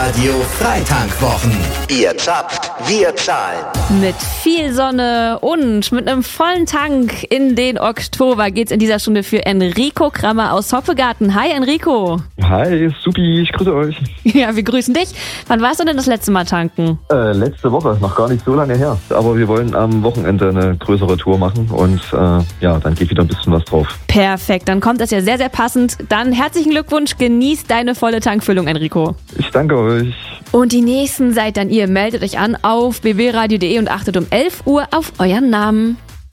Radio Freitankwwochen. Ihr zapft, wir zahlen. Mit viel Sonne und mit einem vollen Tank in den Oktober geht's in dieser Stunde für Enrico Krammer aus Hoppegarten. Hi Enrico. Hi, supi, ich grüße euch. Ja, wir grüßen dich. Wann warst du denn das letzte Mal tanken? Letzte Woche, noch gar nicht so lange her. Aber wir wollen am Wochenende eine größere Tour machen und dann geht wieder ein bisschen was drauf. Perfekt, dann kommt das ja sehr, sehr passend. Dann herzlichen Glückwunsch, genießt deine volle Tankfüllung, Enrico. Ich danke euch. Und die Nächsten seid dann ihr. Meldet euch an auf bbradio.de und achtet um 11 Uhr auf euren Namen.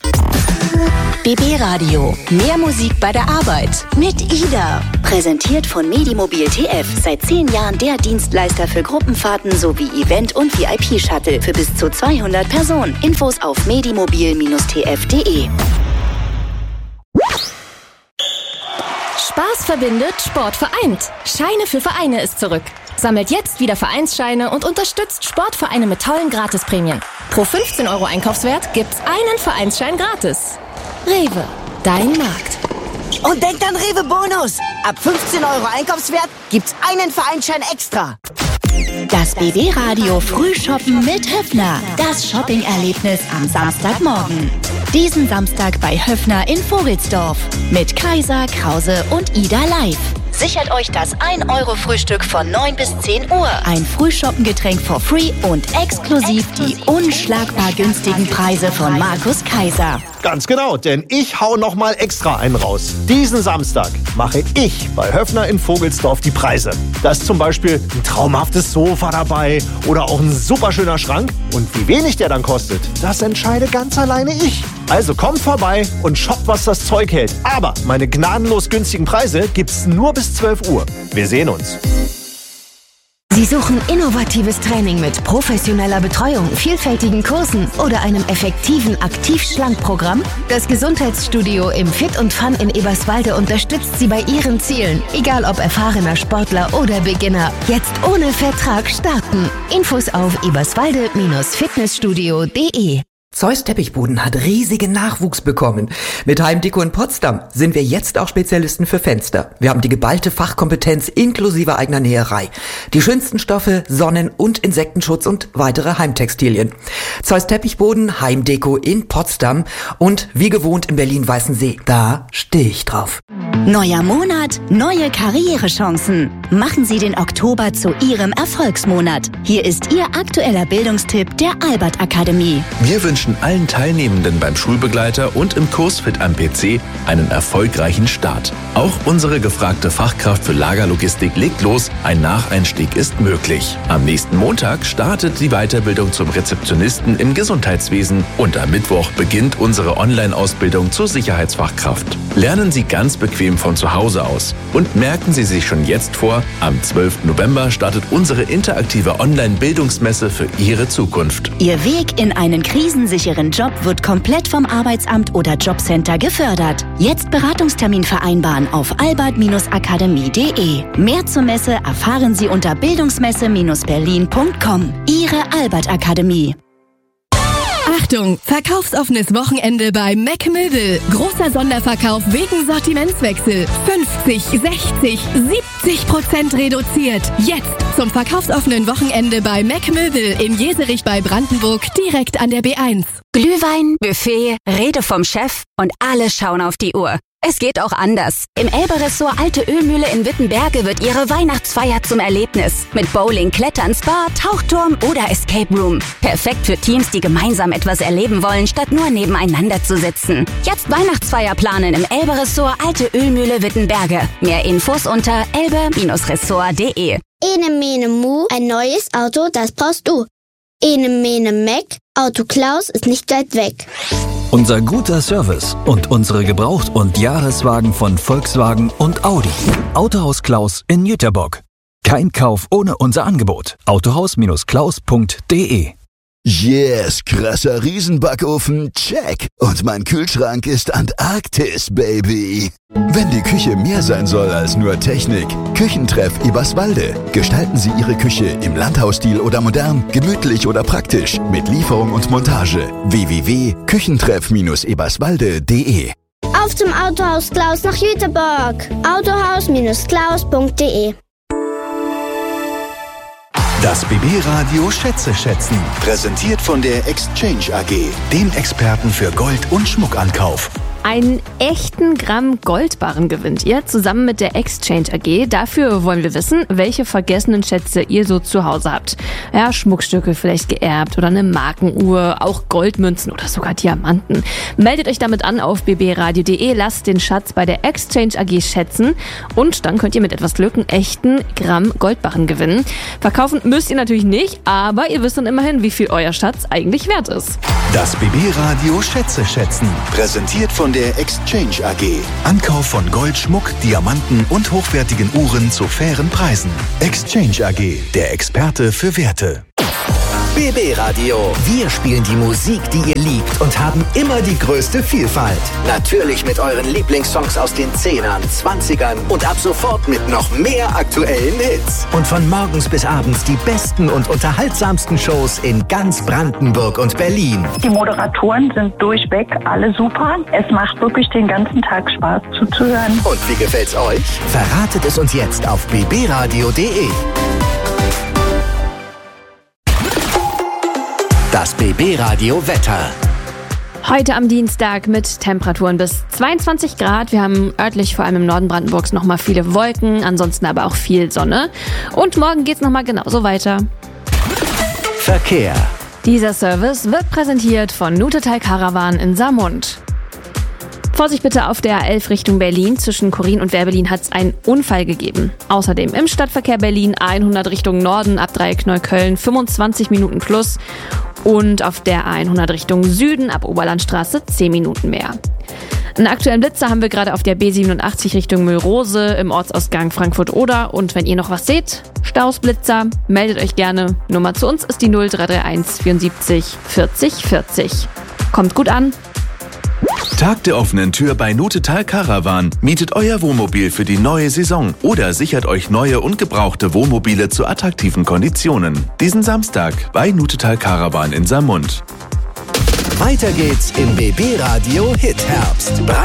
BB Radio. Mehr Musik bei der Arbeit. Mit Ida. Präsentiert von Medimobil TF. Seit 10 Jahren der Dienstleister für Gruppenfahrten sowie Event- und VIP-Shuttle für bis zu 200 Personen. Infos auf medimobil-tf.de. Spaß verbindet, Sport vereint. Scheine für Vereine ist zurück. Sammelt jetzt wieder Vereinsscheine und unterstützt Sportvereine mit tollen Gratisprämien. Pro 15 € Einkaufswert gibt's einen Vereinsschein gratis. Rewe, dein Markt. Und denkt an Rewe Bonus. Ab 15 € Einkaufswert gibt's einen Vereinsschein extra. Das BB Radio Frühshoppen mit Höffner. Das Shopping-Erlebnis am Samstagmorgen. Diesen Samstag bei Höffner in Vogelsdorf. Mit Kaiser, Krause und Ida live. Sichert euch das 1-Euro-Frühstück von 9 bis 10 Uhr. Ein Frühshoppengetränk for free und exklusiv die unschlagbar günstigen Preise von Markus Kaiser. Ganz genau, denn ich hau noch mal extra einen raus. Diesen Samstag mache ich bei Höffner in Vogelsdorf die Preise. Da ist zum Beispiel ein traumhaftes Sofa dabei oder auch ein super schöner Schrank. Und wie wenig der dann kostet, das entscheide ganz alleine ich. Also kommt vorbei und shoppt, was das Zeug hält. Aber meine gnadenlos günstigen Preise gibt's nur bis 12 Uhr. Wir sehen uns. Sie suchen innovatives Training mit professioneller Betreuung, vielfältigen Kursen oder einem effektiven Aktiv-Schlank-Programm? Das Gesundheitsstudio im Fit und Fun in Eberswalde unterstützt Sie bei Ihren Zielen. Egal ob erfahrener Sportler oder Beginner. Jetzt ohne Vertrag starten. Infos auf eberswalde-fitnessstudio.de. Zeus Teppichboden hat riesigen Nachwuchs bekommen. Mit Heimdeko in Potsdam sind wir jetzt auch Spezialisten für Fenster. Wir haben die geballte Fachkompetenz inklusive eigener Näherei. Die schönsten Stoffe, Sonnen- und Insektenschutz und weitere Heimtextilien. Zeus Teppichboden, Heimdeko in Potsdam und wie gewohnt in Berlin-Weißensee. Da stehe ich drauf. Neuer Monat, neue Karrierechancen. Machen Sie den Oktober zu Ihrem Erfolgsmonat. Hier ist Ihr aktueller Bildungstipp der Albert Akademie. Wir wünschen allen Teilnehmenden beim Schulbegleiter und im Kursfit am PC einen erfolgreichen Start. Auch unsere gefragte Fachkraft für Lagerlogistik legt los. Ein Nacheinstieg ist möglich. Am nächsten Montag startet die Weiterbildung zum Rezeptionisten im Gesundheitswesen und am Mittwoch beginnt unsere Online-Ausbildung zur Sicherheitsfachkraft. Lernen Sie ganz bequem von zu Hause aus. Und merken Sie sich schon jetzt vor, am 12. November startet unsere interaktive Online-Bildungsmesse für Ihre Zukunft. Ihr Weg in einen krisensicheren Job wird komplett vom Arbeitsamt oder Jobcenter gefördert. Jetzt Beratungstermin vereinbaren auf albert-akademie.de. Mehr zur Messe erfahren Sie unter bildungsmesse-berlin.com. Ihre Albert Akademie. Achtung! Verkaufsoffenes Wochenende bei Meckmöbel. Großer Sonderverkauf wegen Sortimentswechsel. 50, 60, 70% reduziert. Jetzt zum verkaufsoffenen Wochenende bei Meckmöbel in Jeserich bei Brandenburg direkt an der B1. Glühwein, Buffet, Rede vom Chef und alle schauen auf die Uhr. Es geht auch anders. Im Elbe-Ressort Alte Ölmühle in Wittenberge wird Ihre Weihnachtsfeier zum Erlebnis. Mit Bowling, Klettern, Spa, Tauchturm oder Escape Room. Perfekt für Teams, die gemeinsam etwas erleben wollen, statt nur nebeneinander zu sitzen. Jetzt Weihnachtsfeier planen im Elbe-Ressort Alte Ölmühle Wittenberge. Mehr Infos unter elbe-ressort.de. Ene Mene Mu, ein neues Auto, das brauchst du. Ene Mene Mac, Auto Klaus ist nicht weit weg. Unser guter Service und unsere Gebraucht- und Jahreswagen von Volkswagen und Audi. Autohaus Klaus in Jüterbock. Kein Kauf ohne unser Angebot. Autohaus-klaus.de. Yes, krasser Riesenbackofen, check. Und mein Kühlschrank ist Antarktis, Baby. Wenn die Küche mehr sein soll als nur Technik, Küchentreff Eberswalde. Gestalten Sie Ihre Küche im Landhausstil oder modern, gemütlich oder praktisch, mit Lieferung und Montage. www.küchentreff-eberswalde.de. Auf zum Autohaus Klaus nach Jüterbock. Autohaus-klaus.de. Das BB-Radio Schätze schätzen. Präsentiert von der Exchange AG, dem Experten für Gold- und Schmuckankauf. Einen echten Gramm Goldbarren gewinnt ihr zusammen mit der Exchange AG. Dafür wollen wir wissen, welche vergessenen Schätze ihr so zu Hause habt. Ja, Schmuckstücke vielleicht geerbt oder eine Markenuhr, auch Goldmünzen oder sogar Diamanten. Meldet euch damit an auf bbradio.de, lasst den Schatz bei der Exchange AG schätzen und dann könnt ihr mit etwas Glück einen echten Gramm Goldbarren gewinnen. Verkaufen müsst ihr natürlich nicht, aber ihr wisst dann immerhin, wie viel euer Schatz eigentlich wert ist. Das BB-Radio Schätze schätzen. Präsentiert von der Exchange AG. Ankauf von Gold, Schmuck, Diamanten und hochwertigen Uhren zu fairen Preisen. Exchange AG, der Experte für Werte. BB Radio. Wir spielen die Musik, die ihr liebt und haben immer die größte Vielfalt. Natürlich mit euren Lieblingssongs aus den 10ern, 20ern und ab sofort mit noch mehr aktuellen Hits. Und von morgens bis abends die besten und unterhaltsamsten Shows in ganz Brandenburg und Berlin. Die Moderatoren sind durchweg alle super. Es macht wirklich den ganzen Tag Spaß zuzuhören. Und wie gefällt's euch? Verratet es uns jetzt auf bbradio.de. Das BB-Radio Wetter. Heute am Dienstag mit Temperaturen bis 22 Grad. Wir haben örtlich, vor allem im Norden Brandenburgs, nochmal viele Wolken, ansonsten aber auch viel Sonne. Und morgen geht's nochmal genauso weiter. Verkehr. Dieser Service wird präsentiert von Nutetal Caravan in Saarmund. Vorsicht bitte auf der A11 Richtung Berlin. Zwischen Korin und Werbelin hat es einen Unfall gegeben. Außerdem im Stadtverkehr Berlin 100 Richtung Norden ab Dreieck Neukölln 25 Minuten plus. Und auf der 100 Richtung Süden ab Oberlandstraße 10 Minuten mehr. Einen aktuellen Blitzer haben wir gerade auf der B87 Richtung Mühlrose im Ortsausgang Frankfurt-Oder. Und wenn ihr noch was seht, Staus, Blitzer, meldet euch gerne. Nummer zu uns ist die 0331 74 40 40. Kommt gut an. Tag der offenen Tür bei Nutetal Caravan. Mietet euer Wohnmobil für die neue Saison oder sichert euch neue und gebrauchte Wohnmobile zu attraktiven Konditionen. Diesen Samstag bei Nutetal Caravan in Saarmund. Weiter geht's im BB Radio Hit Herbst.